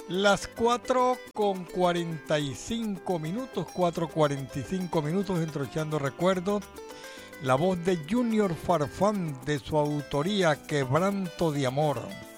Las 4:45 minutos, 4:45 minutos, entrochando recuerdos. La voz de Junior Farfán, de su autoría Quebranto de Amor.